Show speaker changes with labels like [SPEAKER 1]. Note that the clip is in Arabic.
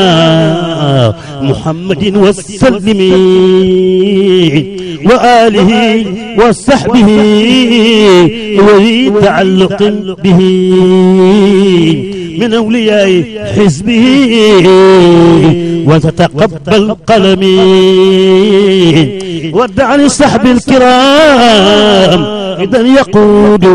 [SPEAKER 1] محمد وسلم وآله وصحبه وذي تعلق به من أولياء حزبه وتتقبل قلمي ودعني الصحب الكرام إذا يقود